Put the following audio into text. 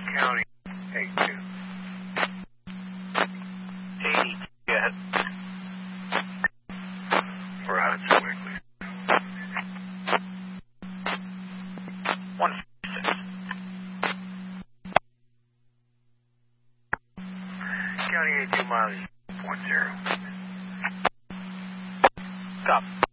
County 82. 80, yeah. For Hudson Wiggly. 156. County 82 miles, .0. Copy.